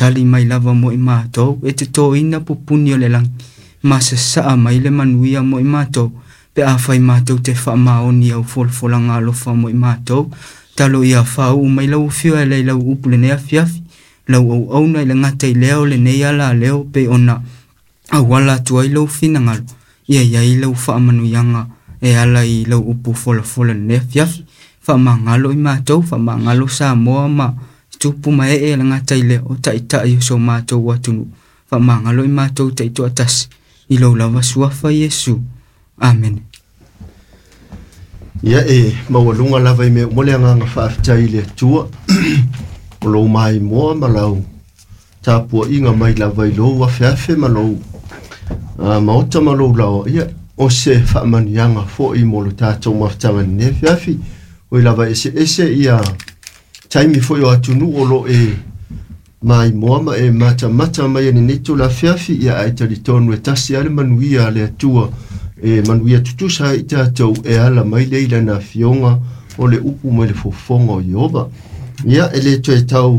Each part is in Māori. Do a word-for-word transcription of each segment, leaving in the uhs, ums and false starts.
tali mai lava mo i mātou, e te tō ina pupuni o le lang, masa saa mai le manuia mo i mātou, pe a whai mātou te wha maoni au folfola ngā lofa mo i mātou, talo ia whau mai lau whio e lei lau upu le nea fiafi, lau au au nei le ngata i leo le nei ala leo pe ona, au wala tua i lau fina ngalo, ia ia i lau wha manuianga, e ala i lau upu fola fola le nea fiafi, wha ma ngalo i mātou, wha ma ngalo sa moa ma, tupu ma e e la ngata i leo, ta i ta i so mātou watunu, wha ma ngalo i mātou ta i toa tasi, i lau lava suafa Yesu. Amen. Ia e mawalunga lava i me umole anga whaafitai le tua. O lo mai moa malau. Tāpua inga mai lava i lo whaafe malau. Maota malau lau. Ia o se whaamanianga fo i molo tātou mawhtanga ne whiafi. O i lava ese ese ia taimi fo i o atunu o lo e mai moa ma e mata mata mai ane neto la whiafi ia aitari tonu e tasi ale manuia le atua. E manuia tutusa i tātou e ala mai leila na fionga o le upu mai le fofonga o Iova. Ia e le toe tau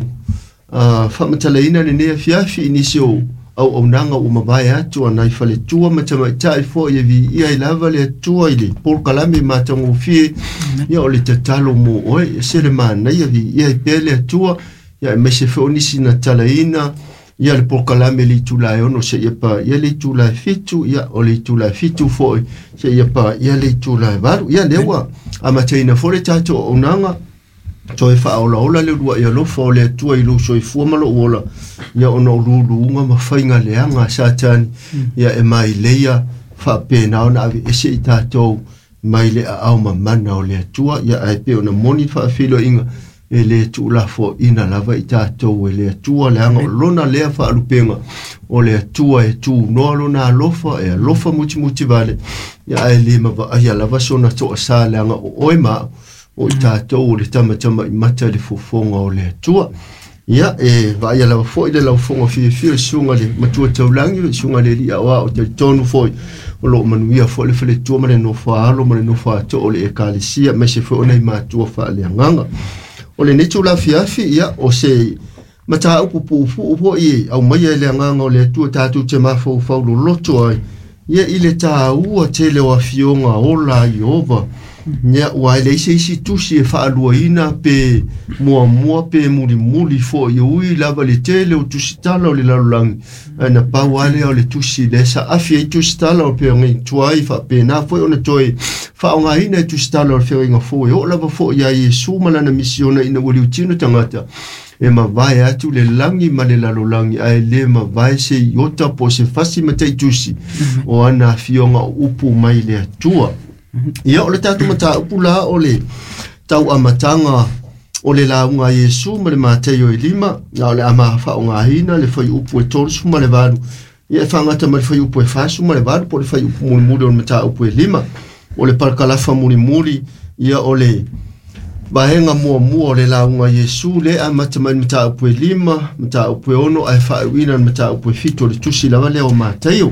uh, whamatalaina le nea fiafi inisi o au au nanga o mawai atu anai whale tua matama i tai fo i vi ia i lava le atua i le Paul Kalame matango fie ia o le tatalo mo oe e sere mana ia vi ia i pele atua ia e mese feonisi na talaina ia le Paul Kalame li tula e ono se ia pa ia le tula e fitu ia o le tula e fitu fo se ia pa ia le tula e varu ia lewa a mataina fo le tato o nanga to e fa ola ola le rua ia lo fo le tua i lo so i fu malo ola ia ono lulu nga ma fainga le anga satan ia e mai leia fa pena ona ave ese i tato mai le au ma mana o le tua ia ai pe ona moni fa filo inga e le tula fo ina lava i tato e le tua le anga lona lea fa alupenga o le tua e tu no lona lofa e lofa muti muti vale ia ai le ma va ia lava sona to sa le anga o oima o tātou o le tamatama i mata le fofonga o le atua. Ia, e vai ala foi le lau fonga fie fie sunga le matua taulangi, sunga le lia wa o te tonu foi o lo manuia foi le fele tua mare no fa alo mare no fa to o le ekalisia me se foi ona i matua fa le nganga. O le netu la fiafi ia o se mata upu pupu upo i au mai le nganga o le atua tātou te mafau fau lo loto ai. Ia i le tā ua te le wa fionga o la Iova. Nya wa le se si tu si fa aluina pe mo mo pe muri muri fo yo i lava le tele o tu stala o le lalang na pa wale o le tu si le sa afia tu stala o pe ngi tuai fa pe na fo ona toi fa nga ina tu stala o fe nga fo yo lava fo ya Yesu mana na misiona ina wali utino tangata e ma vai atu le langi ma le lalangi ai le ma vai se yota po se fasi matai tu si o ana fionga upu mai le tua. Ia o le tatu mata upula o le tau amatanga o le launga Yesu ma le Mateo i lima na o le ama wha o ngā hina le whai upu e tolsu ma le varu ia e whangata ma le whai upu e fasu ma le varu po le whai upu muri muri o le mata upu e lima o le parkalafa muri muri ia o le bahenga mua mua o le launga Yesu le amata ma le mata upu e lima mata upu e ono ai wha uina mata upu e fito le tusi lava leo Mateo.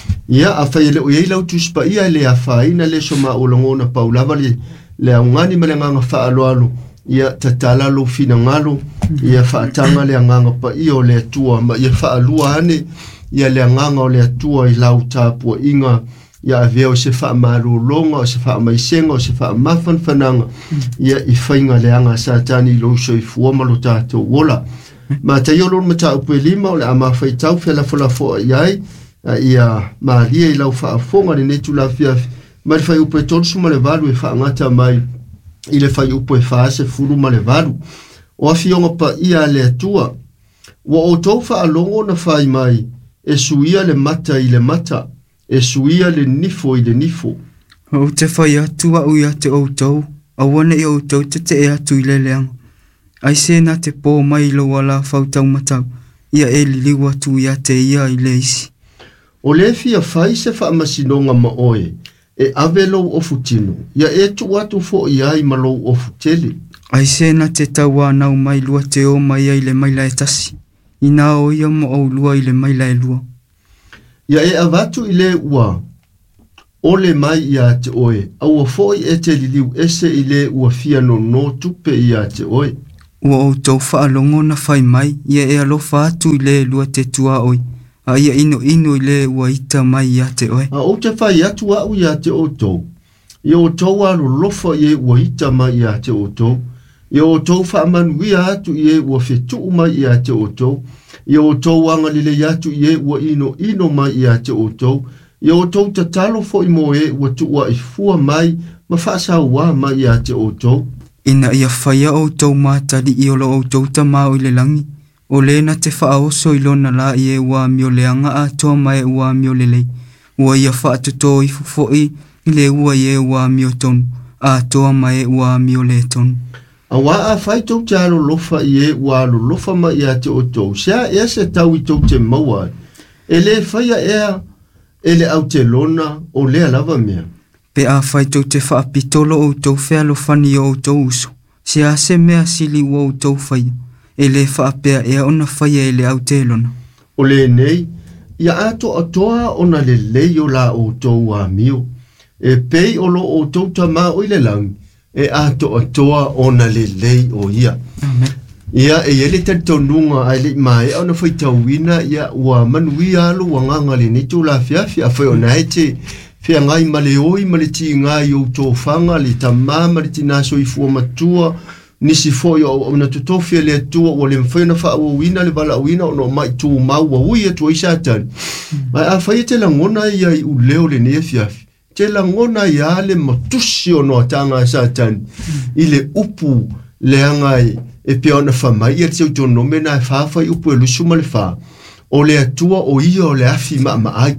Ia a fai le o iei lau tuspa ia le a faina le so ma olongona paulava le le aungani ma le nganga wha alo alo ia tatala lo fina ngalo ia whaatanga le nganga pa ia o le atua ma ia wha alua ane ia le nganga o le atua i lau tāpua inga ia a veo se wha maru longa o se wha maisenga o se wha mafan whananga ia i whainga le anga satani lo so i fuama lo tātou wola ma te iolon ma tā upu e lima o le ama whai tau whiala fula fo iai ia Maria i lau whaafonga le netu la fiafi ma le whai upo e tolsu ma le valu e whaangata mai i le whai upo e whaase furu ma le valu o a fionga pa ia le atua wa o tau whaalongo na whai mai e suia le mata i le mata e suia le nifo i le nifo o te whai atua ui a te o tau a wane i o tau te te e atu i le leanga ai se na te pō mai lo wala whau tau matau ia e li liwa tu ia te ia i le isi. O le fia fai se wha masinonga ma oe, e ave lou ofu tino, ia e tu atu fo i ai ma lou ofu tele. Ai se na te taua nau mai lua te o mai ai le maila e tasi, i nā o ia mo au lua i le maila e lua. Ia e avatu i le ua, o le mai i a te oe, au a fo i e te liliu ese i le ua fia no no tupe i a te oe. ua o tau whaalongo na whai mai, ia e alofa atu i le lua te tua oi, a ia ino ino i le ua ita mai ia te oe. A o te whai atu au ia te o tau, ia o tau alo lofa i e ua ita mai ia te o tau, ia o tau whaamanuia atu i e ua whetu mai ia te o tau, ia o tau anga lile atu i e ua ino ino mai ia te o tau, ia o tau tatalo fo i mo e ua tua i fua mai, ma whaasa ua mai ia te o tau. Ina ia whaia o tau mātari i olo o tau ta mau i le langi. O le na te whaoso i lona la i e ua mio leanga a toa mai ua mio lelei. Ua ia whaatoto i fufoi i le ua i e ua mio tonu. A toa mai ua mio le tonu. A wā a whai tau te alo lofa i e ua alo lofa mai ia te o tau. Sea ea se tau i tau te maua. E le whaia ea e le au te lona o lea lava mea. Pe a whai tau te whaapitolo o tau whealo whani o tau uso. Se a se mea sili ua o tau whai. E le whaapea ea ona whai e le au te lona. O le nei, ia ato atoa ona le lei o la o tau a mio. E pei o lo o tau ta maa o le lang. E ato atoa ona le lei o ia. Amen. Ia e ele te tonunga ai le mai ona whai tau wina ia ua manui alu wanganga le nitu la fiafi a whai ona ete fea ngai male oi male ti ngai o tō whanga le ta mā male ti naso i fua matua nisi fo yo o na tutofia le tua o le mwhena wha o wina le wala wina o no mai tū mau wa ui atua i sātani. Mai a whai te langona ia i u leo le nea fiafi. Te langona ia le matusi o no atanga sātani. I le upu le angai e pia ona whamai ia te tō no mena e whawhai upu e lusuma le wha. O le atua o ia o le afi ma ma ai.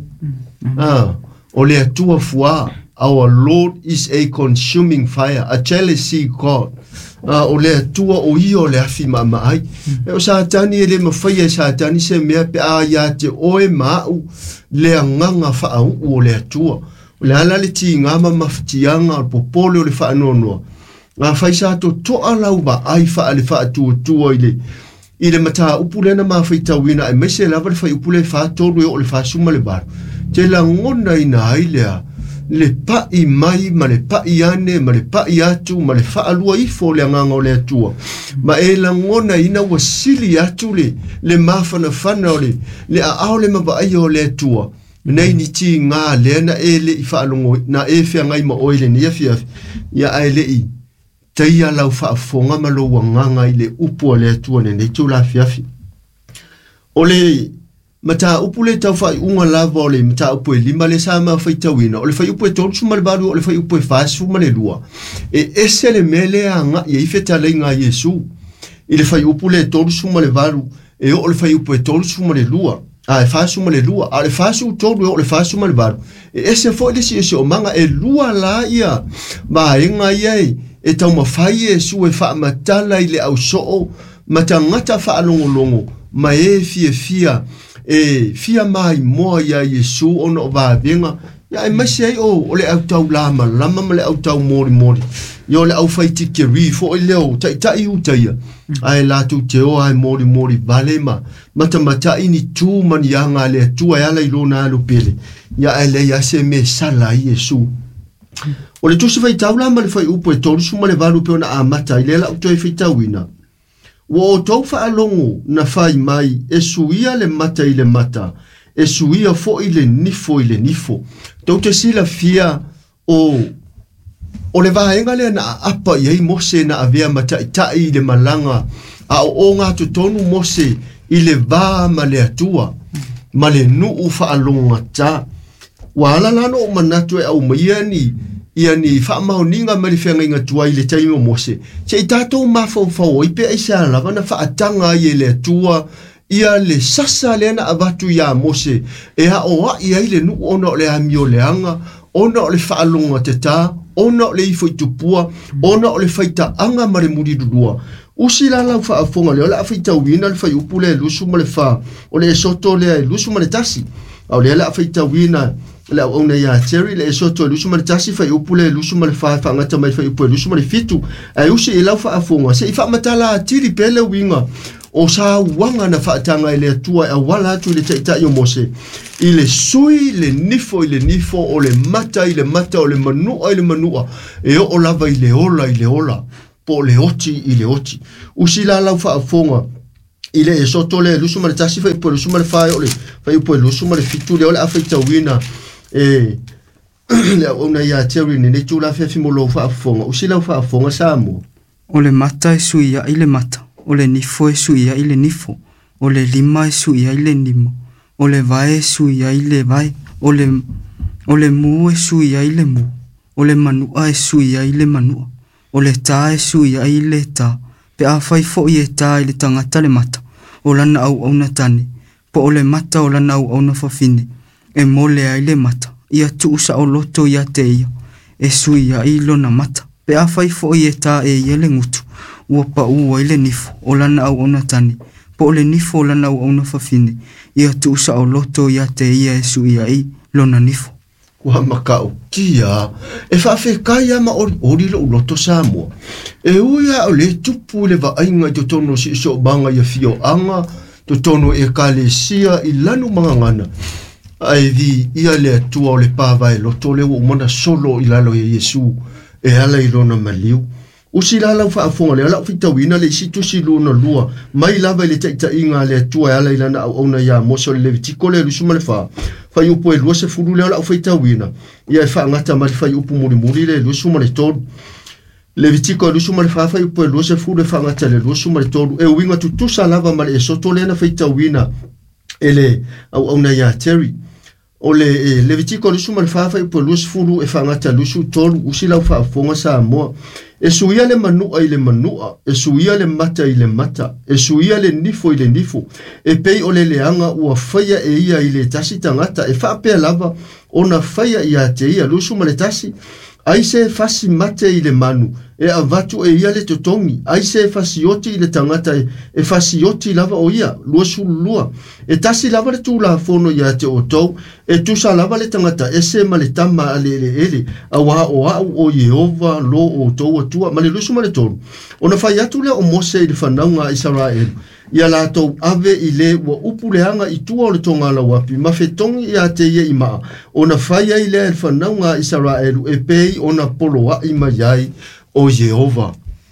Ah. O le atua fua, our Lord is a consuming fire, a jealousy God. Uh, o le atua o i o le afi ma ma ai. E o sātani e le mawhai e sātani se mea pe a ia te oe mau le anganga whaau o le atua. O le ala le ti ngama mawhitianga o popole o le whaanonoa. Ngā whai sāto toa lau ba ai wha le wha atua tua i le. I le mata upule na mawhai tauina e mese lava le whai upule wha toru e o le wha suma le baru. Te la ngona i na ailea, le pa i mai, ma le pa i ane, ma le pa i atu, ma le wha alua i fo le anganga o le atua. Ma e la ngona i na wasili atu le, le mawhana whana o le, le a ao le mawa ai o le atua. Nei ni ti ngā lea na e le i wha alongo, na e whea ngai ma oile ni afiafi, ia ai le i. Te ia lau wha afonga ma lo wanganga i le upu o le atua ne nei tu la fiafi. O le mata upule tau fai unga lava o le mata upu e lima le sama fai tauina. O le fai upu e tolu suma le baru, o le fai upu e fasu ma le lua. E ese le mele a nga, i e feta le ngā Yesu. I le fai upu le tolu suma le baru, e o le fai upu e tolu suma le lua. A e fasu ma le lua. A le fasu tolu e o le fasu ma le baru. E ese fo le si ese o manga e lua la ia. Ma e nga iei, e tau mawhai e su e wha matala i le au soo, mata ngata wha alongo longo, ma e fia fia, e fia mai moa ia Yesu ona o vāvenga, ia e masi ai o, o le au tau lama, lama ma le au tau mori mori, ia o le au whaiti ke ri, fo i leo, tai tai u taia, ai lātou te o ai mori mori vale ma, mata mata ini tū mani anga le tua e ala i lona alo pele, ia e le ia se me sala i Yesu. O le tusi fai tau lama le fai upo e tolu suma le valu pe ona amata, i le la uto e fai tau ina. Wa o tau wha alongo na whai mai e suia le mata i le mata, e suia fo i le nifo i le nifo. Tau te sila fia o, o le vahenga le na apa i ei mose na avea mata i tai i le malanga, a o o ngā tonu mose i le vā ma le atua, ma le nuu wha alonga ta. Wa ala lano o manatu e au maiani, ia ni wha mao ninga mali whenga inga tua i le taimo mose. Se i tātou mawhau whau i pe aisa lava na wha atanga i le tua, ia le sasa le na avatu ia mose, e ha o a ia i le nu ona o le amio le anga, ona o le wha alonga te tā, ona o le ifo i tupua, ona o le whaita anga mare muri dudua. Usi la lau wha afonga le o le awhaita wina le whai upu le lusu ma le wha, o le soto le lusu ma le tasi, au le la awhaita wina, le au ona ia Terry le soto lusu ma le tasi fai upu le lusu ma le wha whangata mai fai upu le lusu ma le fitu, ai usi i lau wha afonga, se i wha matala atiri pele winga, o sa wanga na whaatanga i le atua e awala atu i le taitai o mose, i le sui, le nifo, i le nifo, o le mata, i le mata, o le manua, i le manua, e o lava i le ola, i le ola. po le oti i le oti. Usila lau whaafonga i le e soto le lusu ma le tasi whai po lusu ma le whae ole, whai po lusu ma le fitu le ole a whai tauina e le ona ia teori ni ne tūla whewhi mo lo whaafonga. Usila whaafonga sa mo. O le mata e suia i le mata, o le nifo e suia i le nifo, o le lima e suia i le nima, o le vae e suia i le vae, o le, o le mu e suia i le mu, o le manua e suia i le manua, o le tā e suia i le tā, pe a whai fo i e tā i le tangata le mata, o lana au au na tane, po o le mata o lana au au na whawhine, e mole ai le mata, ia tuusa o loto ia te ia, e suia i lona mata, pe a whai fo i e tā e ia le ngutu, ua pa ua i le nifo, o lana au au na tane, po o le nifo o lana au au na whawhine, ia tuusa o loto ia te ia e suia i lona nifo. Kua makau kia, e whawhi kai ama ori ori lo loto Samoa. E uia o le tupu le wa ainga to tono si so banga ia fio anga, to tono e kale sia i lanu mga ngana. Ai vi ia le atua o le pāwai loto le o mana solo i lalo e Yesu e ala i lona maliu. Usi la lau whaafonga le ala whitawina le situ si luna lua, mai lava le taita inga le atua e ala i lana au auna ia moso le levitiko le lusuma le wha. Whai upo e lua se furu le ala whitawina, ia e wha ngata mari whai upo muri muri le lusuma le tonu. Levitiko e lusuma le wha whai upo e lua se furu le wha ngata le lusuma le tonu, e uinga tutusa lava mari e soto le na whitawina e le au auna ia Terry. O le e, Levitiko lusu ma le whawhai po lusu furu e whangata lusu tolu usi lau whaafonga sa moa. E suia le manua i le manua, e suia le mata i le mata, e suia le nifo i le nifo, e pei o le leanga ua whaia e ia i le tasi tangata, e whaapea lava o na whaia i a te ia lusu ma le tasi. Aise fasi mate i le manu, e avatu e ia le totongi. Aise fasi oti i le tangata e, e fasi oti lava o ia, lua sulua. E tasi lava le tū la fono ia te o tau, e tusa lava le tangata e se ma le tama a le ele ele, a waha o au o Yehova lo o tau atua, ma le lusu ma le tonu. O na whai atu le o Mose i le whanaunga Israel, ia la tau ave i le ua upu leanga i tua o le tonga la wapi, ma whetongi i a te ia i maa, o na whai ai le le whanaunga Israel e pei o na poloa i mai o Yehova.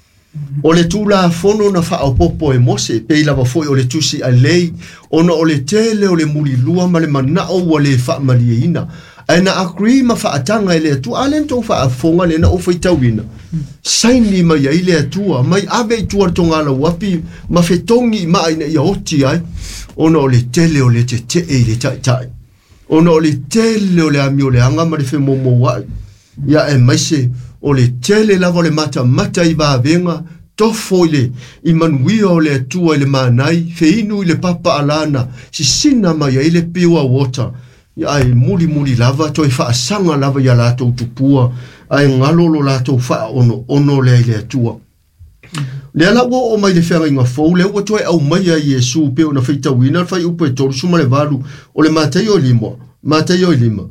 O le tūla fono na whaopopo e Mose, pei lava foi o le tusi a lei, ona o le tele o le muri lua ma le manao o le whaamalia ina. Aina akri ma whaatanga e le atua, alen tau whaafonga le na o whaitawina. Saini mai ai le atua, mai ave i tua tonga la wapi, ma whetongi ma aina i oti ai, ona o le tele o le te te e le tai tai. Ona o le tele o le ami o le anga ma le whemomo wai. Ia e maise, o le tele lava le mata mata i vavenga, tofo i le i manuia o le atua i le manai, feinu i le papa alana, si sina mai ai le piwa water. Ia ai muli muli lava, toi whaasanga lava ia lato tupua, ai ngalolo lato wha ono, ono le ai le atua. Le ala ua o mai le whenga inga fau, le ua toi au mai a Yesu peo na whaita wina, whai upo e toru suma le valu, o le matai o lima, matai o lima.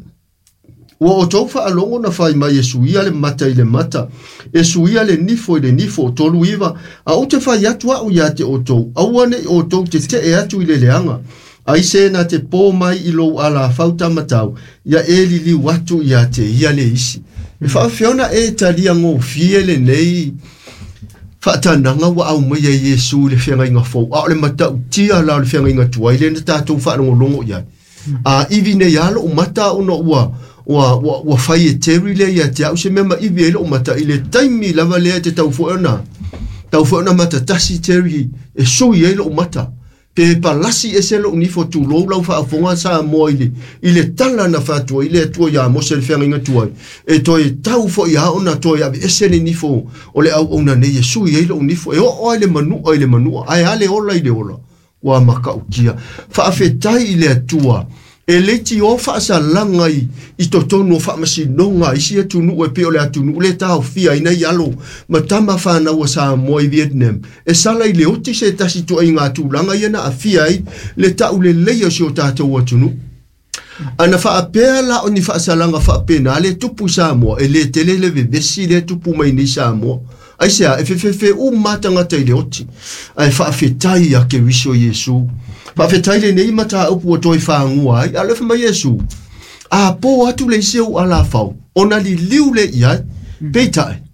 Ua o tau wha alongo na whai mai e suia le mata i le mata, e suia le nifo i le nifo, tolu iwa, a o te whai atua o ia te o tau, awane o tau te te e atu i le leanga, aise na te pō mai i lou ala whauta matau, ia e li li watu ia te ia le isi. E whaafeona e talia ngō fiele nei, whaatananga wa au mai e Yesu le whenga inga fau, a le matau tia la le whenga inga tuai, le na tātou whaanongo longo ia. A iwi nei ala o mata ona ua, Wa wa wa fai e teri le ia te au se mema i vele o mata i le taimi lava lea te tau foena. Tau foena mata tasi teri e sui e lo mata. Pe palasi e se lo nifo tu lo lau wha afonga sa mo i le, i le tala na whatua i le atua ia mo se le whenga inga tuai. E toi tau fo i haona toi avi e se le nifo o le au ona ne e sui e lo nifo. E o o le manua i le manua. Ai ale ola i le ola. Wa maka ukia. Wha afetai i le atua. E leiti o whaasa langa i, i to tono whaamasi nonga, i si atunu e peo le atunu, le tau fia i nei alo, ma tama whanau a sa moi Vietnam. E sala i le oti se tasi to ai ngā tūlanga i ana a fia i, le tau le leia si o tātou atunu. Ana whaapea la o ni whaasa langa whaapena, le tupu Samoa, e le tele le vevesi le tupu mai ni Samoa. Ai sea, e whewhewhe u matangata i le oti, ai whaafetai a ke wiso Yesu. Whawhetai le nei mata upu o toi whaangua ai, a lefa mai Yesu. A po atu le seo ala whau, ona li liu le iai, peitai.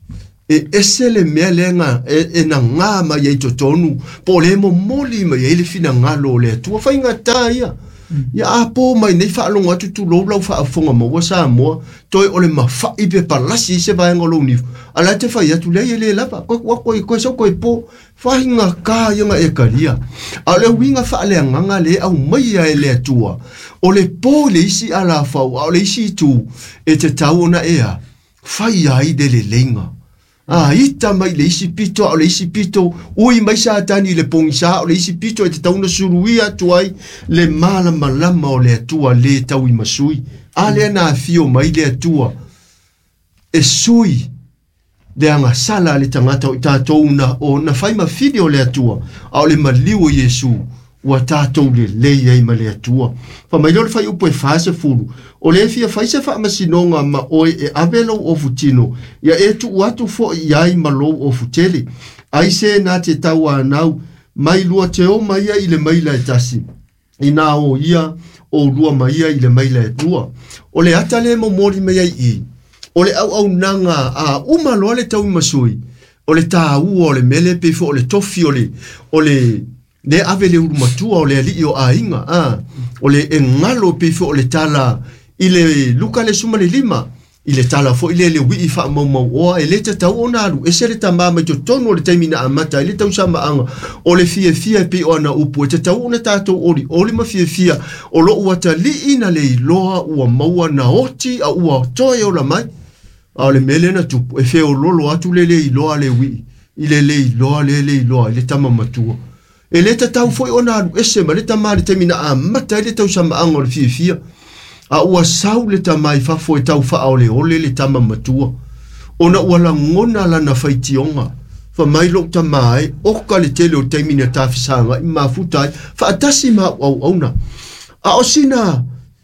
e ese le mea lenga e, e na ngā mai e to tonu po le mo moli mai e le fina ngalo le tua whai ngata ia ia a po mai nei whaalonga atu tu lau lau whaafonga maua sa moa toi ole ma whai pe palasi se vai ngolo ni ala te whai atu le le lava koe koe koe koe so koe po whai ngā kā ia ngā e karia a le winga whaale nganga le au mai a e le atua o le po le isi ala whau a le isi tu e te tau ona ea whai ai de le lenga Ah, ita mai le isi pito, o le isi pito, ui mai sa tani le pongisa, o le isi pito e te tauna suruia tuai, le mala malama o le atua le tau i masui. A le ana fio mai le atua, e sui, le anga sala le tangata o tātou na, o na whaima fide o le atua, a o le maliu o Yesu, ua tātou le lei ei ma le atua. Fa mai lor whai upo e whaase furu, o le fia whaise wha masinonga ma oe e avelo o futino, ia e tu uatu fo i ai ma lo o futele. Ai se na te tau anau, mai lua te o mai i le maila e tasi. I nā o ia, o lua mai i le maila e tua. O le atale mo mori mai ai i. O le au au nanga a uma loa le tau masui. O le tā ua o le mele pefo, o le tofi o le, o le le ave le urumatua o le ali o a inga, ah. O le engalo pefo o le tala, i le luka le suma le lima, i le tala fo i le le wii wha mau mau oa, e le ta tau o naru, e se le ta mama i to tono o le taimina amata, e le tau sama anga, o le fia fia pe o ana upu, e te tau o na tātou ori, o le ma fia fia, o lo uata li ina le iloa ua maua na oti, a ua toe o la mai, a le mele na tupu, e feo lolo atu le le iloa le wii, i le le iloa le le iloa, i le tama matua. E le ta tau foi o naru, e se ma le ta maa le taimina amata, e le tau sama anga o le fia fia, a ua sau le tamai fafo e tau faa ole ole le tama matua. Ona ua la ngona la na whaitionga. Fa mai lo tamai, oka le tele o taimina tawhisanga i mafutai, fa atasi ma au auna. A o sina,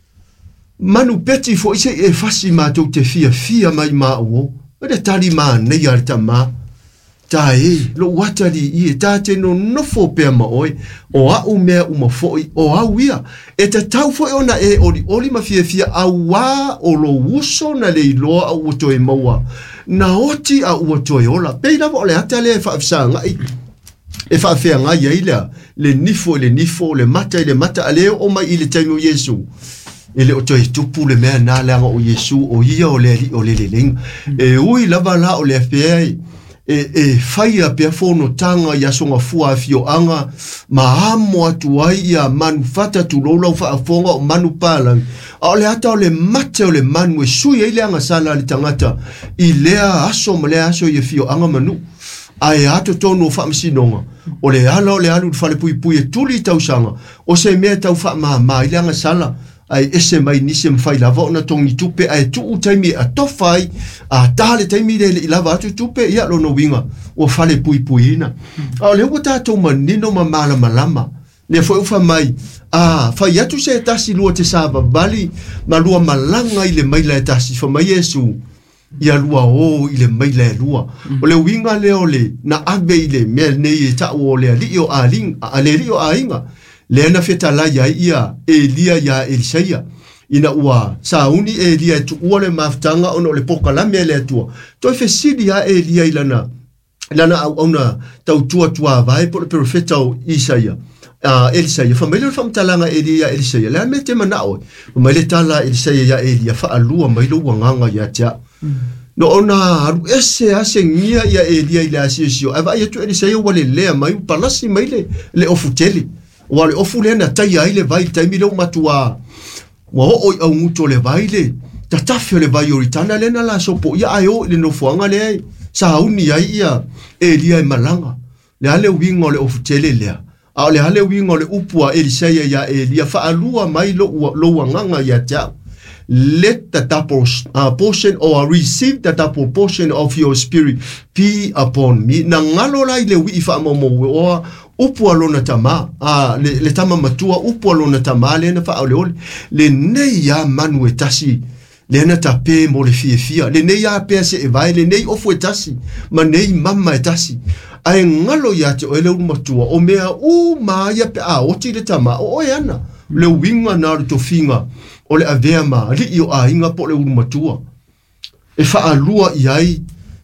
manu peti fo ise e fasi ma tau te fia fia mai ma uo. Ede tari ma nei ar tama. Ta e, lo watari i e tate no nofo pea ma oi, o au mea uma foi, o au ia. E te tau foi ona e ori ori ma fia fia a wā o lo uso na le iloa a uoto e maua. Na oti a uoto e ola. Pei lava o le hata le e whaafisa ngai. E whaafea ngai e ilea, le nifo le nifo, le mata le mata, a leo o mai i le taimi o Yesu. E le o toi tupu le mea nā leanga o Yesu, o ia o le li o le le ling. E ui lava la o le afea e, e e faia pe fono tanga ya songa fua fio anga ma amo atu ai ia manufata tu lola fa fonga o manupala o le ata o le mate o le manu e sui ile anga sala le tangata i lea aso ma le aso ia fio anga manu ai ato tono fa msinonga o le ala o le alu fa le pui pui e tuli tau sanga o se mea tau fa ma ma ile anga sala ai ese mai nisi mwhai lava o na tongi tupe ai tu utaimi a tofai a tale taimi le i lava atu tupe ia lo no winga o fale pui pui ina a le ua tātou manino ma mala malama le fo ufa mai a fai atu se tasi lua te saba bali ma lua malanga i le maila e tasi fa mai Yesu ia lua o i le maila e lua o le winga le o le na abe i le mea nei e ta o le ali o a ling a le rio a inga le na feta la ya ia Elia ya Elisaia ina ua sauni Elia tu ua maftanga ono le poka la mele tua to fe sidi ya Elia ilana lana au ona tau tua tua vai por profeta o Isaia a uh, Elisaia fa mele fam talanga Elia Elisaia la mete manao mele tala Elisaia ya Elia fa alua mai lo nganga ya tia no ona aru ese ase ngia ya Elia ila asio ava ya tu Elisaia wale le mai palasi mai le le ofuteli wale ofu le na tai ai le vai taimi lo matua wa o o nguto le vai le tatafe le vai oritana le na la sopo ia ai o le no fuanga le sa uni ai ia Elia i malanga le ale wingo le ofu tele le a le ale wingo le upua Elisaia ya Elia fa alua mai lo lo wanganga ya ta let the double uh, portion or receive the double portion of your spirit be upon me na ngalo lai le wi fa mo mo o upu alona tama a le, le tama matua upu alona tama le na fa ole le nei ya manu etasi le na tape mo le fie fia le nei ya pe se e vai le nei ofu etasi ma nei mama etasi ai ngalo ya te ole matua o mea u ma ya pe a oti le tama o yana le winga na to finga ole avea ma li o a inga po le matua e fa alua i ai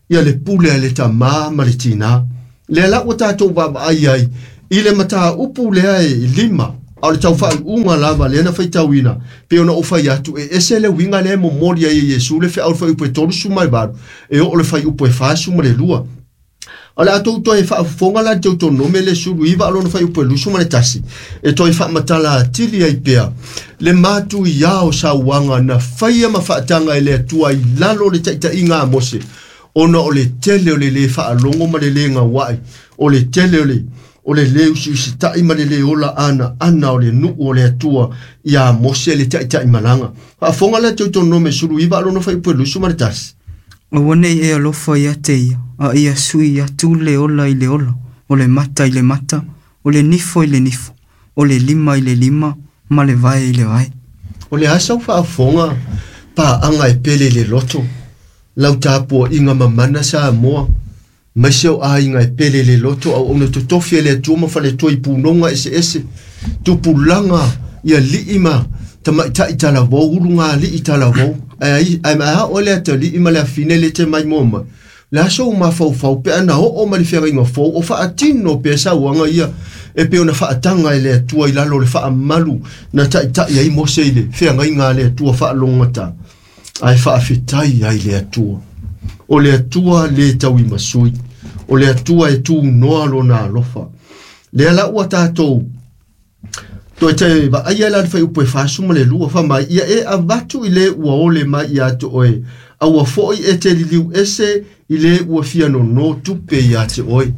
ia le pule le tama ma le tina le la o tātou wa ai ai i le mata upu le ai lima au le tau whai unga lava le na whai tauina pe ona o whai atu e ese le winga le mo mori ai Yesu le whai au whai upo e toru sumai baru e o le whai upo e wha suma le lua ala atou to e wha fonga la tau tono me le suru iwa alo na whai upo e lusuma le tasi e to e wha matala tili ai pea le matu i ao sa wanga na whai ama whaatanga e le atua i lalo le taita inga mose ona o le tele o le le wha alongo ma le le ngā wai o le tele o le o le leu si si tai ma le le ola ana ana o le nu o le atua ia mose le tai tai malanga a fonga la tau tono me suru iwa alo na whai upo e lusuma le tasi o wane e alofa ia te ia a ia sui ia tu le ola i le ola o le mata i le mata o le nifo i le nifo o le lima i le lima ma le vai i le vai o le asa u wha fonga pa anga e pele le loto lau tāpua inga mamana sa moa mai seo a inga e pele le loto au ona to tofi le atua ma whale toi punonga ese ese tu pulanga ia li ima tama ita ita la vau urunga li ita la vau ai ai ma ole ata li ima le fine le te mai moma la so ma fau fau pe ana o o ma le fere ngo fau o fa atino pe sa wanga ia e pe ona fa atanga ile atua i lalo le fa malu na ta ita ia mo se ile fe nga inga le atua fa longata ai fa fitai ai le atua o le atua le tawi masui o le atua e tu no alo na lofa le ala ua tātou to te ba ai ala fa upo fa suma le lua fa mai ia e avatu ile ua ole mai ia to oe aua foi e te liu ese ile ua fia no no tupe ia te oe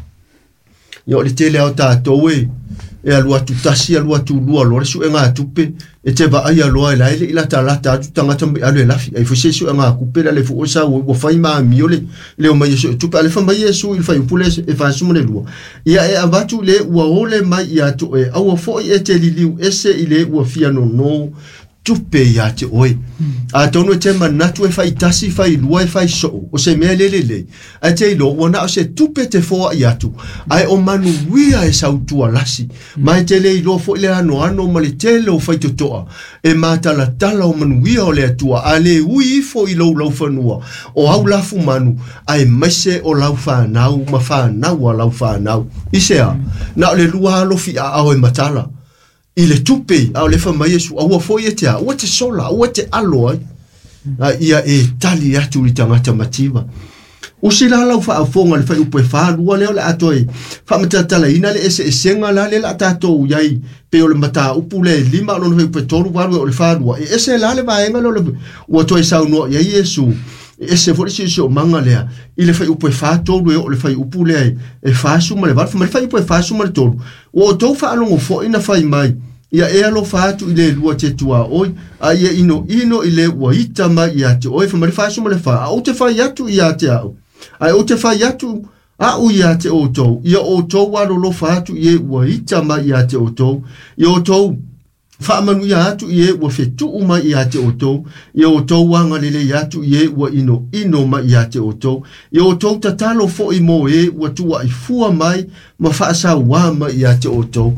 ia le tele au tātou e e alua tu tasi alua tu lua lore su e ngā tupe e te ba ai aloa e laile ila ta lata atu tangata mbe alo e lafi ai fose su e ngā kupera le fu osa ua fai maa miole le o mai yesu tupe ale fa mai yesu il fai upule e fa suma le lua ia e avatu le ua ole mai ia to e aua foi e te liliu ese ile ua fia no no tupe ia te oe a tono e te manatu e fai tasi fai lua e fai so o se mea lele le a te ilo wana o se tupe te foa i atu ai o manu wia e sautua lasi mai te le ilo fo ile ano ano ma le tele o fai totoa e matala tala o manu wia o le atua a le ui fo ilo lau fanua o au lafu manu ai maise o lau whanau ma whanau a lau whanau isea na o le lua alofi a au e matala i le tupe au le whamai Yesu aua foi e te a ua te sola ua te alo ai ia e tali atu i tangata mativa o si la lau wha afonga le whai upo e whaalua leo le ato e whamatatala ina le ese e senga la le la tatou iai pe o le mata upu le lima alo le whai upo e toru waru o le whaalua e ese la le vaenga lo le ua toi sau noa iai Yesu e se fori si o manga lea i le whai upo e whātoru e o le whai upu lea e whāsuma le waru ma le whai upo e whāsuma le toru o tau whaalongo fo ina whai mai ia e alo whaatu i le lua te tua oi a ia ino ino i le ua ita mai i a te oi whamari whāsuma le wha a o te whai atu i a te au ai o te whai atu a u i a te o tau ia o tau waro lo whaatu i e ua ita mai i a te o tau ia o tau whaamanu i a atu i e ua whetu mai i a te o tau ia o tau wanga lele i atu i e ua ino ino mai i a te o tau ia o tau tatalo fo i mo e ua tua i fua mai ma whaasa wā mai i a te o tau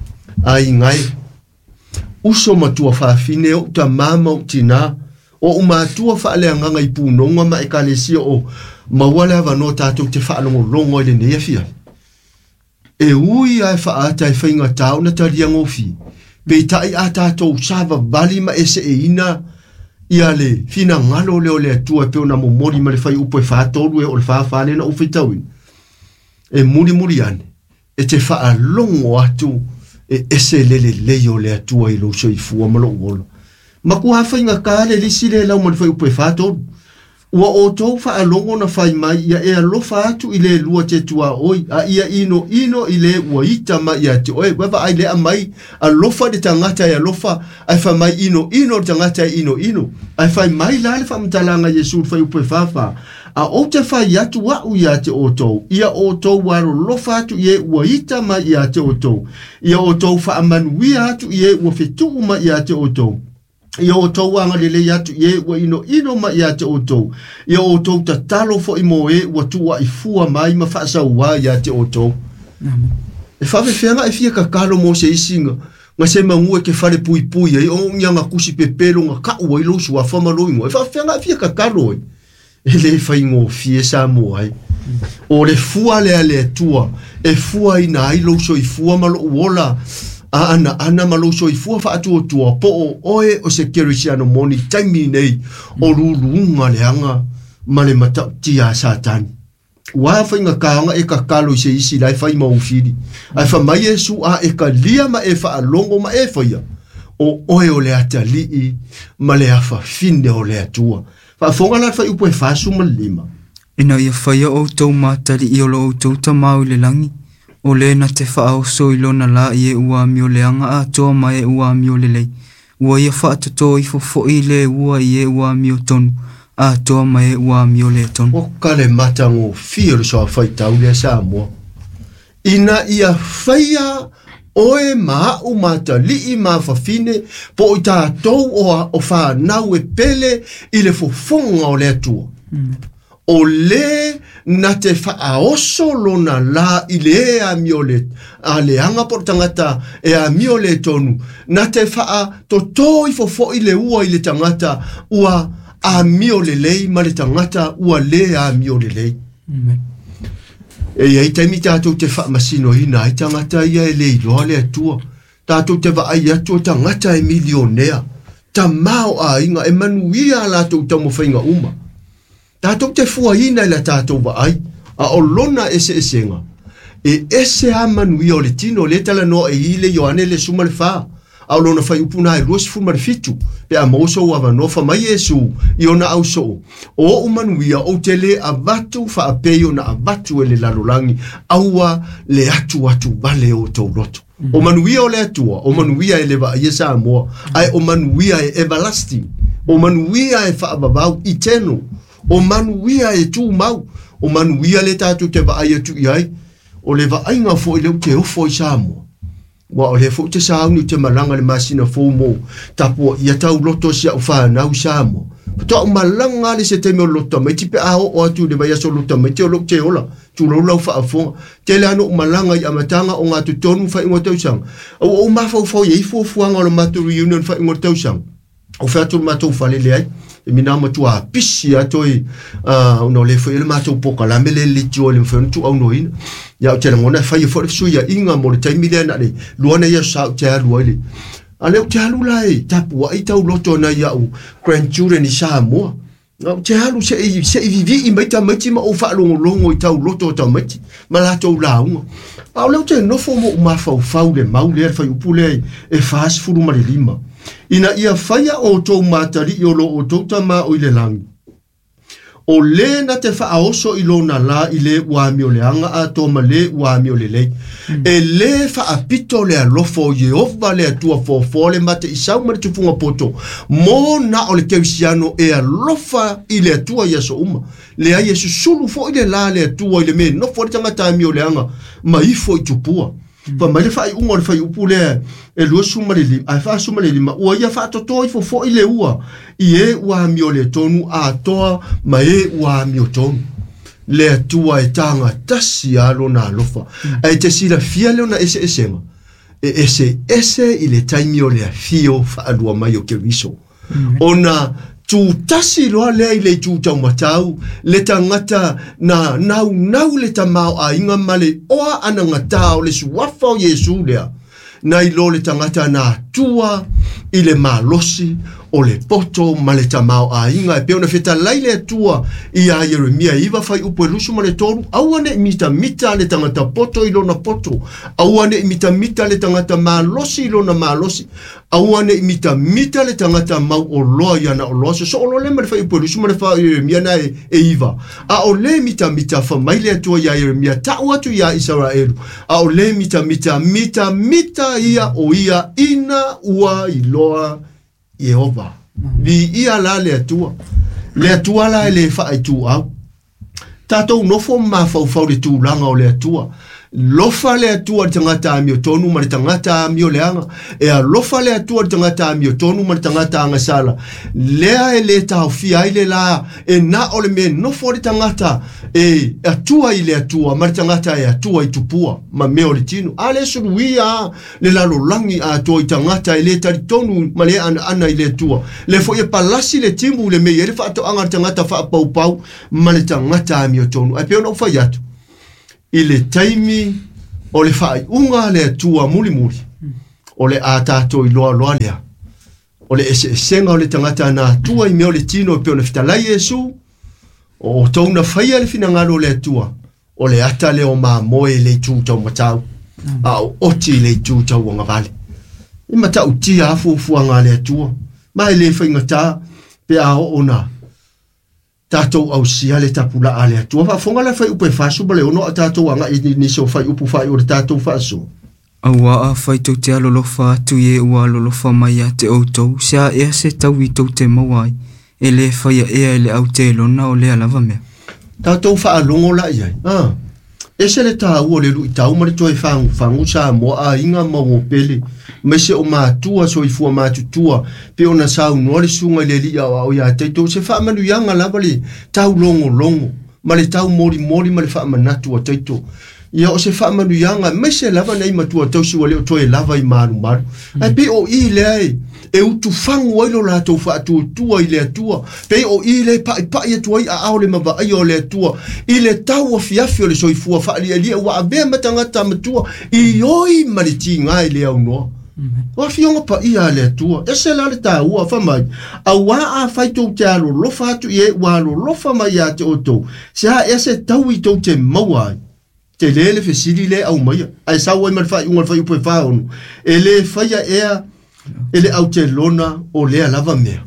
ai ngai uso matua whaafine o ta mama o tina o umatua whaale anganga i pūnonga ma e kalesia o mawale awa no tātou te whaalongo rongo i le nea fia e ui ai whaata e whainga tau na taria ngofi pe tai a tātou sava bali ma ese e ina ia le fina ngalo leo le atua pe ona momori ma le whai upo e whaatoru e o le whaafale na ufitawin e muri muri ane e te whaalongo atu e ese lele leio le atua i lo so i fua malo uolo. Ma ku hafa inga ka le lisi le lau mani fai upe whato. Ua o tau wha alongo na whai mai ia e alofa atu i le lua te tua oi a ia ino ino i le ua ita mai ia te oi. Wewa ai le a mai alofa de tangata e alofa ai wha mai ino ino tangata e ino ino. Ai whai mai la le wha mtalanga Yesu fai upe whafa. A o te whai atu wau ia te o tau. Ia o tau waro lofa atu i e ua ita mai ia te o tau. Ia o tau wha amanuia atu i e ua whetu mai ia te o tau. Ia o tau anga lele atu i e ua ino ino mai ia te o tau. Ia o tau ta talo fo i mo e ua tua i fua mai ma whaasa ua ia te o tau. E whawe whenga e fia ka kalo mo se isinga. Nga se mangu e ke whare pui pui e o ngia nga kusi pepelo nga ka ua i lo sua whamaloi mo. E whawe whenga e fia ka kalo e. e le fai ngō fie sa mo ai. O le fua le le tua, e fua ina ai lo so i fua malo uola, a ana ana malo so i fua fa atua tua, po o oe o se kerisiano moni taimi nei, o rurunga le anga, ma le mata tia satani. Wa fa inga kaanga e ka kalo se isi lai fai mau fili. Ai fa mai Yesu a e ka lia ma e fa alongo ma e fa ia. O oe o le ata lii, ma le afa finde o le atua. Fa fonga la fa upo e fa suma lima. Ina ia whaia o tau mātari i olo o tau ta mau le langi. O le na te wha o so i lona la i e ua mi o le anga a toa mai e ua mi o le lei. Ua ia wha atato i fo fo i le ua i e ua mi o tonu. A toa mai e ua mi o le tonu. O kale matango fio so a whai tau le sa mua. Ina ia whaia oe maa u mata li i maa whawhine po i tā tau o, o wha nau e pele i le fofonga o le atua. Mm. O le na te whaaoso lona la i le a miole, a le anga por tangata e a miole tonu, na te wha to toi fofo i le ua i le tangata ua a miole lei ma le tangata ua le a miole lei. Amen. E iei taimi tātou te wha masino hina i tangata ia e le iloa le atua, tātou te wa ai atua tangata e milionea, ta mao a inga e manuia la tau tamo whainga uma. Tātou te fua ina i la tātou wa ai, a o lona ese esenga. E ese a manui o le tino, le tala no e ile Ioane le suma le wha. A o lona whai upuna e luas fuma le fitu, pe a mauso wa wanofa mai Yesu, i ona au so. O o manuia o te le a vatu wha a peio na a vatu e le lalolangi, aua le atu atu bale o tau roto. Mm -hmm. O manuia o le atua, o manuia e le wa ia sa moa, ai o manuia e everlasting, o manuia e wha ababau eternal, o manuia e tu mau, o manuia le tatu te va ai tu iai, o le va ai nga fo i leu te ofo i Samoa. Wa o le fo te saunu te malanga le masina fo mo, tapo ia tau loto sia u whanau Samoa. Pato o malanga le se te meo loto, mai tipe aho o atu le vai aso loto, mai te o lok te ola, tu lo lau wha afonga. Te le ano malanga i amatanga o ngā tutonu wha ingo tausang. O o mawhau fo i eifo fuanga o le matu reunion wha ingo tausang. O whaatu matou whale le ai. E mina matua pisi atoi uh, uno le foi le matou poka la mele le tio le foi tu au noina ya o tele ngona fai foi suia inga mo le taimi le na le luana ya sa te alu ile ale o te alu lai tapu ai tau loto na ya o grandchildren i Samoa o te alu se se vivi i maita maiti ma o fa longo longo i tau loto tau maiti ma la tau la unga a le o te no fo mo ma fa fa le mau le fai upule e fast food ma le lima. Ina ia whaia o tō mātari i o lo o tōta mā o i le langi. O le na te whaaoso i lo na la i le uami o le anga a tō ma le uami o le lei. Mm. E le whaapito le alofo o Yehova le atua fōfō le mate i sau mare tufunga poto. Mō na o le keusiano e alofa i le atua i aso uma. Le ai e susulu fo i le la le atua i le me no fo le tangata mi o le anga ma ifo i tupua. Pa mai le fai unga le fai upu le e lua suma le lima, ai faa suma le lima, ua ia faa toto i fo fo i le ua, i e ua mi o le tonu a toa, ma e ua mi o tonu. Le atua e tanga tasi alo na alofa, ai te sila fia leo na ese esenga, e ese ese i le taimi o le fio faa alua mai o ke riso. Ona tu tasi loa lea i le tu tau matau, le tangata na nau nau le tamau a inga male oa ana ngata o le suwafa o Yesu lea. Na i lo le tangata na tua i le malosi o le poto ma le tamau a inga e peona feta lai le tua i a Yeremia iwa fai upo e lusu ma le toru awane mita mita le tangata poto i lona poto awane mita mita le tangata malosi i lona malosi awane mita mita le tangata mau o loa i ana o loa so o lo le ma le fai upo e lusu ma le fai Yeremia na e, e iwa a o le mita mita fa mai le tua i a Yeremia ta watu i a Israelu a o le mita mita mita mita ia o ia ina ua i loa Yehova. Vi ia la le atua. Le atua la le fa ai tu au. Tatou no fo ma fa fa le tu langa o le atua. lofa le atua tangata amio tonu ma tangata amio leanga e a lofa le atua tangata amio tonu ma tangata anga sala lea e le tau fia ile la e na ole me no fori tangata e atua ile atua ma tangata e atua i tupua ma me ole tinu ale suruia le lalo langi a atua i tangata ile tari tonu ma le ana, ana ile atua le fo e palasi le timu le me ele fa ato anga tangata fa pau pau ma le tangata amio tonu a pe no fa yatu ile taimi o le fai unga le tua muli muli o le a tato i loa loa lea o le ese senga o le tangata na tua i meo le tino pe o le fitalai Yesu o tauna fai le fina ngalo le tua o le ata le o ma moe le tu tau matau a o oti le tu tau wanga vale i matau tia afu fuanga le tua mai le fai ngata pe a o ona tatou au sia le tapula ale atua fa fonga la fai upe fasu bale ono tatou anga i ni so fai upu fai o tatou fasu awa a fai to te alolofa tu ye ua alolofa mai a te outou sia e se tau i tau te mawai e le fai a ea e le au te lona o le alava mea tatou fa alongo la iai ah ese le tau o le lu i tau mare toi fangu fangu sa mo a inga mawo pele me se o matua so i fua matutua pe ona sau no le sunga le li o ya te to se fa manu yanga lava le tau longo longo ma le tau mori mori ma le fa manatu o teito ia o se fa manu yanga me se lava nei matua tau si wale o toi lava i manu maru ai pe o i le ai e utu fangu ai lo la tau fa tu tua i le atua pe o i le pa pa i tua i a au le mava ai o le atua i le tau o fiafi o le so i fua fa li li wa be matangata matua i oi maliti ngai le au no wa fionga pa ia le tua e se la le ta ua fa mai a wa a fai to te alo lo fa tu ye wa lo lo fa mai a te oto se ha ese tau i to te mawai te lele fe sili le au mai ai sa wa mai fa un fa u pe fa on ele fa ya ea ele au te lona o le lava mea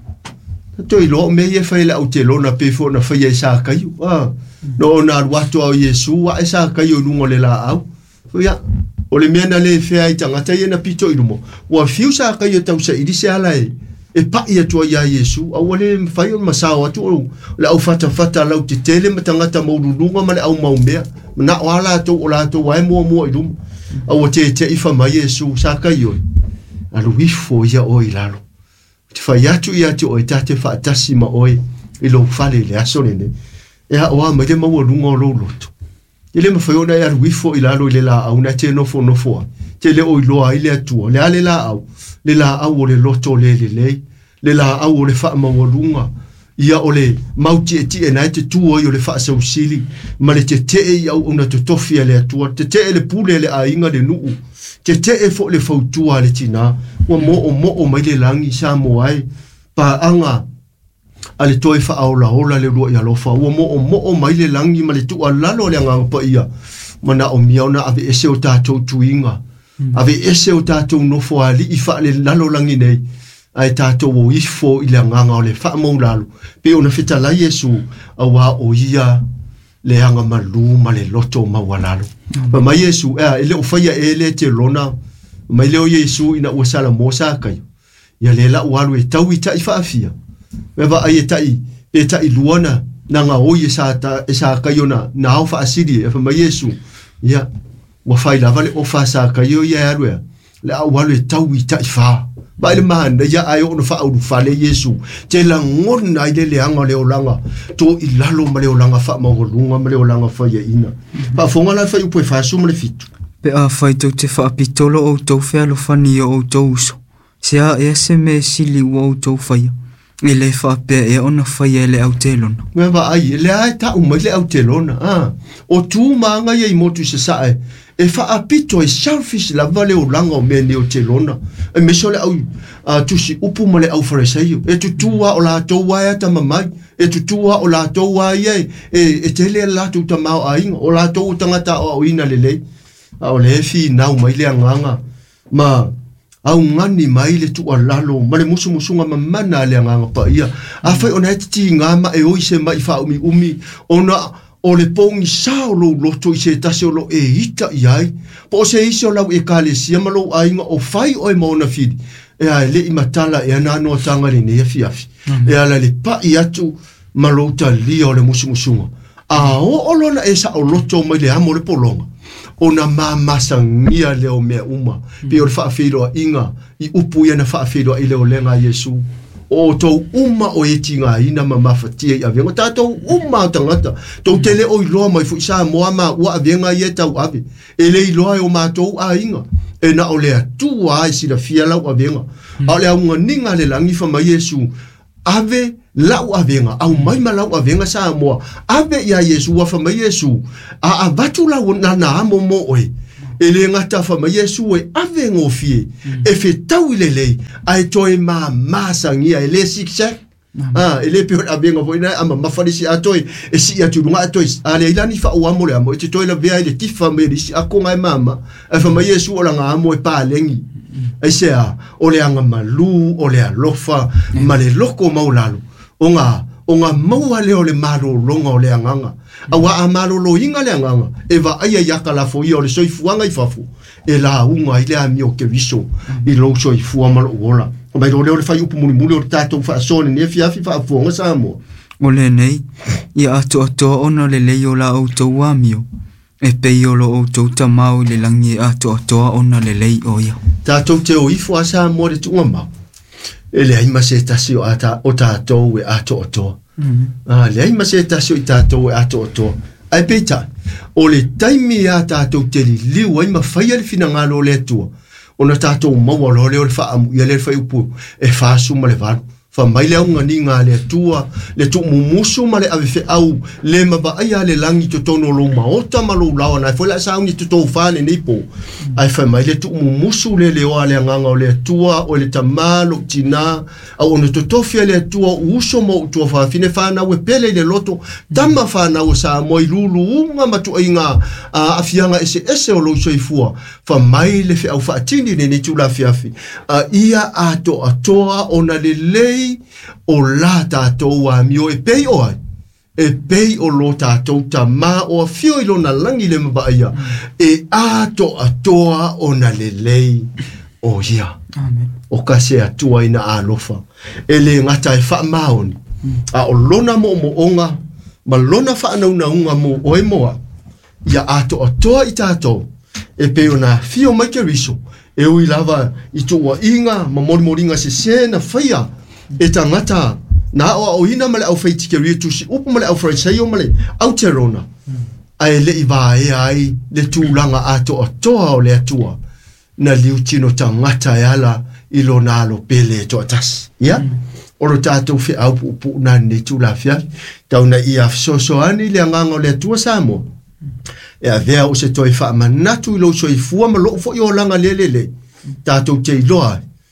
to i lo me ye fa ele au te lona pe fo na fa ye sa kai ah no na watu o Yesu wa sa kai o lungo le la au fo ya o le mea na le fea i tangata i na pito i rumo. Wa fiu sa ka i tau sa i dise ala e, e pa i atua ia Yesu, a wale mwhai o masao atu o le au fata fata lau te tele ma tangata maurununga ma le au maumea, na o ala atu o la atu wae mua mua i rumo. A wa te te ifa ma Yesu sa ka i oi. A lu ifo ia oi lalo. Te whai atu i atu oi tate wha atasi ma oi i lo fale le aso nene. E a oa ma le maua lunga o lo loto. Ele ma fayona ya wifo ilalo ile la au na te no fo no fo te le o iloa ile atua le ale la au le la au le loto le le le le la au le fa ma wolunga ia ole mauti eti e na te tu o le fa sa usili ma le te te e au una to tofia le atua te te le pule le ainga le nuu te te e fo le fautua le tina wa mo o mo o mai le langi sa mo ai pa anga ale toi fa aula ola le ro ya lo fa wo mo o mo o mai le langi ma le tu ala lo le nga pa ia mana o miona ave ese o tato tuinga ave ese o tato no fo ali i fa le lalo langi nei ai tato wo i fo i le nga nga le fa mo lalo pe ona fita la Yesu a wa o ia le anga malu ma le loto ma walalo pa mai Yesu e le o fa ia ele te lona mai le o Yesu ina o sala mo sa kai ia le la walu e tau i ta i fa afia Eva ai tai e tai luana na nga o ye sa ta e sa ka yona na au fa asidi e fa ma Yesu ya wa fai la vale o fa sa ka yo ya ru le au wale tau i tai fa ba le man ya ai o no fa au fa le Yesu te la ngon na ile le anga le olanga to i lalo ma le olanga fa ma golunga ma le olanga fa ye ina pa fonga la fa u po fa su ma le fitu pe a fai to te fa pitolo o to fe lo fani o to uso se a ese me sili o to fa ele fa pe e ona fai ele au telona me va ai le ai ta u mai le au telona ah o tu manga ye motu se sa e e fa apito e selfish la vale o langa o me ne o telona e me sole au a tu si upu male au fariseo e tu tua o la to wa ta mamai e tu tua o la to wa ye e e tele la tu ta mau ai o la to tangata o ina lele a o le fi na u mai le nganga ma au ngani mai le tu alalo ma le musu musunga mamana le nganga pa ia a fai ona ti ngama e oise mai fa umi umi ona o le pongi sao lo loto i se tase o lo e ita iai po se isi o lau e kale sia ma lo ainga o fai o e mauna fidi e a le i matala e anano o tanga le nea fiafi e ala le pa i atu ma lo ta lia o le musu musunga a o olona e sa o loto mai le amo le polonga ona mamasangia leo mea uma pe o le faafeiloa inga i upu ia na faafeiloa i leo lenga Yesu o tau uma o e tinga ina ma mafatia i avenga tatou uma o tangata tau tele o iloa mai fu isa moa ma ua avenga i e tau ave e le iloa o matou a inga e na o le atua ai sila fia lau avenga a le aunga ninga le langi fa mai Yesu ave lau avenga au mai ma lau avenga sa moa ave ia Yesu wa fa mai Yesu a a batu lau na na mo mo oi ele ngata fa mai Yesu e ave ngofie e fe tau ile lei ai toi ma masangia ele sikse ah ele pe avenga voina ama mafarisi atoi e si atu lunga atoi ale ilani fa o amo le amo e toi la vea ile tifa me si akonga mama e fa mai Yesu o la nga amo e pa lengi e sea o le anga malu o le alofa ma le loko maulalu o nga o nga maua leo le malo longa o le anganga awa a malo lo inga le anganga e va aia yaka la fo i o le soifuanga i fafu e la unga i le amio ke viso i lo soifua malo uola o mai lo leo le fai upu muni muni o le tatou fa asone ni e fiafi fa afuanga sa mo o le nei i ato ato ona le leio la autou amio e pei o lo autou tamau le langi ato ato ona le lei o ia tatou te o ifu asa mo le tunga mau e le aima se tasi o ata o tātou e ato ato. Ah, le aima se tasi o i tātou e ato ato. Ai peita, o le taimi a tātou te li liu aima whaia le fina ngalo le atua. O na tātou maua lo leo le wha amu ia le whai upu e whaasu ma le vanu. Fa mai le unga ni ngā le atua, le tu mumusu ma le awefe au, le maba aia le langi to tono lo maota ma lo lawa na, fwela sa ungi to tau whane nipo. Ai fa mai le tu mumusu le le oa le nganga o le atua, o le tamalo tina, au ono to tofia le atua, uso mo utua whawhine whana we pele le loto, tama whana o sa moi lulu unga matu ai ngā a fianga ese ese o lo soifua. Fa mai le fe au whaatini ne ni tula fiafi. Ia ato atoa ona le lei o la tātou a mio e pei o ai e pei o lo tātou ta mā o a fio i lo na langi le mabaia e ato atoa o na le lei o ia o ka se atua ina alofa e le ngata e wha maoni a o lona mo mo onga ma lona wha anauna unga mo o e moa ia ato atoa i tātou e pei o na fio mai ke riso e ui lava i tua inga ma mori moringa se se na whaia e tangata na o o ina male au feiti ke ritu si upu male au fraisai o male au terona ai le iwa e ai le tūlanga ato atoa o le atua na liu tino tangata e ala ilo na alo pele to atas ya oro tātou fe au upu na ne tūla fia tau na i afsoso ani le anganga o le atua samo e a vea o se toi wha manatu ilo so i fua ma lo fo i o langa le le le tātou te iloa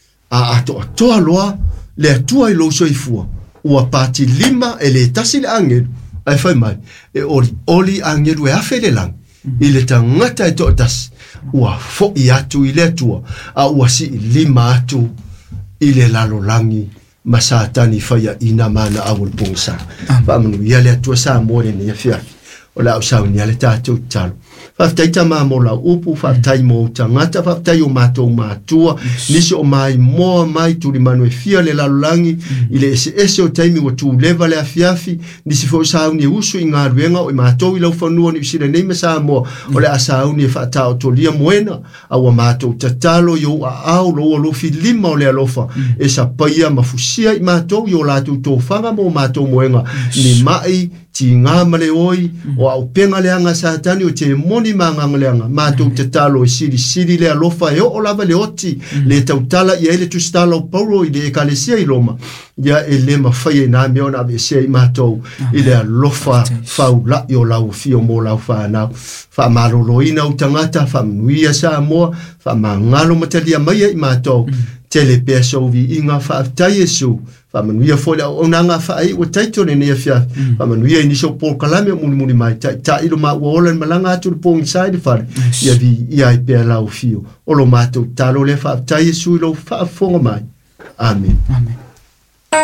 a ato atoa loa le atua i lo soifua ua pati lima e le tasi le angelu ai fai mai e oli oli angelu e afe le lang i le tangata e to tasi ua fo i atu i le atua a ua si lima atu i le lalo langi masatani faya ina mana awul pungsa fa manu ia le atua sa more ni afia o la usau ni ale tātou talo whaftai ta mā mo la upu, whaftai mo tangata, whaftai o mātou mātua, nisi o mai moa mai turi manu e fia le lalolangi, i le ese ese o taimi o tū lewa le afiafi, nisi fo sao ni usu i ngā ruenga o i mātou i lau whanua ni usire neime sa moa, o le asau ni e whaata o tolia moena, a wa mātou tatalo i o a au lo o lofi lima o le alofa, e sa paia mafusia i mātou i o lātou tō whanga mo mātou moenga, ni mai, ti ngā male oi, o au penga leanga sa tani o te moni manga leanga, mātou te talo e siri siri le alofa e o lava le oti, le tautala i ele tu stala o pauro i le e kalesia i loma, ia e le mawhai e nā meona ave sea i mātou, i le alofa whau la i o lau fio mō lau whanau, wha maroloina o tangata, wha mnuia sa moa, wha mangalo matalia mai i mātou, tele peso vi inga wha tai esu, fa manuia fo le onanga fa ai o taito ne ne fia fa manuia ini so por kalame muni muni mai ta ta ilo ma wola malanga atu po inside fa ia vi ia i pe la o fio o lo mato talo le fa tai su lo fa fo mai amen amen